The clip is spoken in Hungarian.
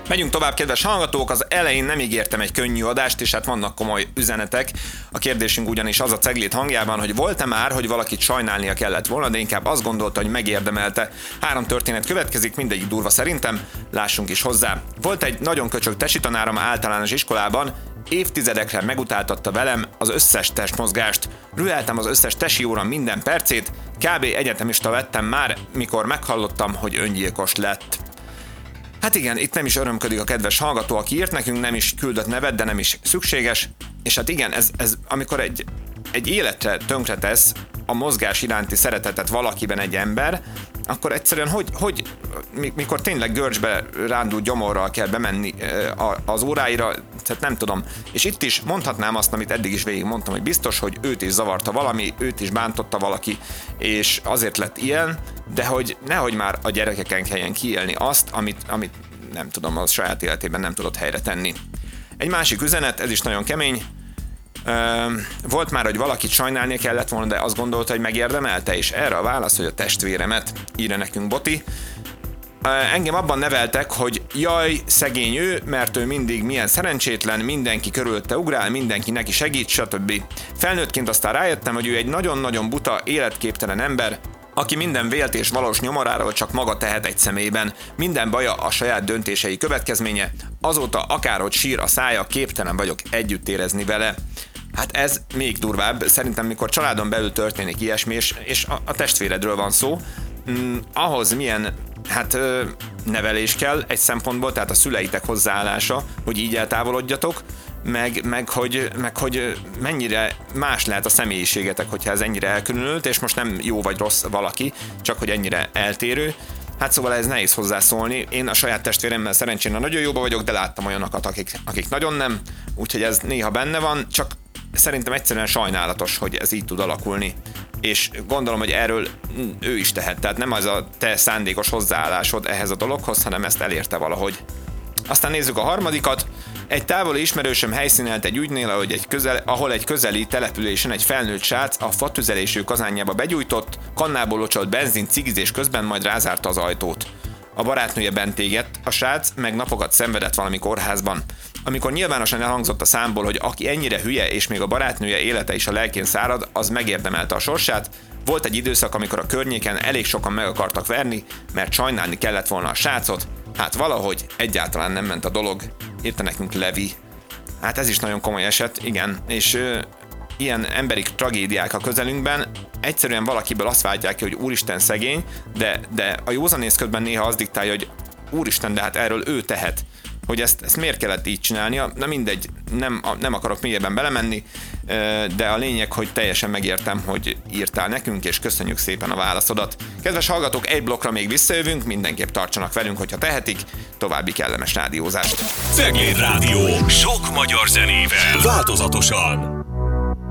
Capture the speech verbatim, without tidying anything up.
Megyünk tovább, kedves hallgatók, az elején nem ígértem egy könnyű adást, és hát vannak komoly üzenetek. A kérdésünk ugyanis az a Cegléd hangjában, hogy volt-e már, hogy valakit sajnálnia kellett volna, de inkább azt gondolta, hogy megérdemelte. Három történet következik, mindegyik durva szerintem, lássunk is hozzá. Volt egy nagyon köcsög tesitanárom általános iskolában, évtizedekre megutáltatta velem az összes testmozgást. Rüheltem az összes tesi óra minden percét, kb. Egyetemista lettem már, mikor meghallottam, hogy öngyilkos lett. Hát igen, itt nem is örömködik a kedves hallgató, aki írt nekünk, nem is küldött nevet, de nem is szükséges. És hát igen, ez, ez amikor egy, egy életre tönkretesz a mozgás iránti szeretetet valakiben egy ember, akkor egyszerűen hogy, hogy mikor tényleg görcsbe rándult gyomorral kell bemenni az óráira, tehát nem tudom. És itt is mondhatnám azt, amit eddig is végig mondtam, hogy biztos, hogy őt is zavarta valami, őt is bántotta valaki, és azért lett ilyen, de hogy nehogy már a gyerekeken kelljen kiélni azt, amit, amit nem tudom, az saját életében nem tudott helyre tenni. Egy másik üzenet, ez is nagyon kemény. Volt már, hogy valakit sajnálni kellett volna, de azt gondolta, hogy megérdemelte, és erre a válasz, hogy a testvéremet, írja nekünk Boti. Engem abban neveltek, hogy jaj, szegény ő, mert ő mindig milyen szerencsétlen, mindenki körülötte ugrál, mindenki neki segít, stb. Felnőttként aztán rájöttem, hogy ő egy nagyon-nagyon buta, életképtelen ember, aki minden vélt és valós nyomoráról csak maga tehet egy személyben. Minden baja a saját döntései következménye, azóta akárhogy sír a szája, képtelen vagyok együtt érezni vele. Hát ez még durvább, szerintem mikor családon belül történik ilyesmi, és, és a, a testvéredről van szó, mm, ahhoz milyen hát ö, nevelés kell egy szempontból, tehát a szüleitek hozzáállása, hogy így eltávolodjatok, meg, meg, hogy, meg hogy mennyire más lehet a személyiségetek, hogyha ez ennyire elkülönült, és most nem jó vagy rossz valaki, csak hogy ennyire eltérő. Hát szóval ez nehéz hozzászólni. Én a saját testvéremmel szerencsére nagyon jóba vagyok, de láttam olyanokat, akik, akik nagyon nem, úgyhogy ez néha benne van, csak szerintem egyszerűen sajnálatos, hogy ez így tud alakulni. És gondolom, hogy erről ő is tehet, tehát nem az a te szándékos hozzáállásod ehhez a dologhoz, hanem ezt elérte valahogy. Aztán nézzük a harmadikat. Egy távoli ismerősöm helyszínelt egy ügynél, ahogy egy közel, ahol egy közeli településen egy felnőtt srác a fatüzelésű kazánjába begyújtott, kannából locsolt benzin cigizés közben majd rázárta az ajtót. A barátnője bent égett, a srác meg napokat szenvedett valami kórházban. Amikor nyilvánosan elhangzott a számból, hogy aki ennyire hülye és még a barátnője élete is a lelkén szárad, az megérdemelte a sorsát, volt egy időszak, amikor a környéken elég sokan meg akartak verni, mert sajnálni kellett volna a srácot, hát valahogy egyáltalán nem ment a dolog, írta nekünk Levi. Hát ez is nagyon komoly eset, igen, és ö, ilyen emberi tragédiák a közelünkben, egyszerűen valakiből azt váltják ki, hogy úristen szegény, de, de a józanész közben néha az diktálja, hogy úristen, de hát erről ő tehet, hogy ezt, ezt miért kellett így csinálnia, na mindegy, nem, nem akarok mélyebben belemenni, de a lényeg, hogy teljesen megértem, hogy írtál nekünk, és köszönjük szépen a válaszodat. Kedves hallgatók, egy blokkra még visszajövünk, mindenképp tartsanak velünk, hogyha tehetik, további kellemes rádiózást. Cegléd Rádió, sok magyar zenével, változatosan.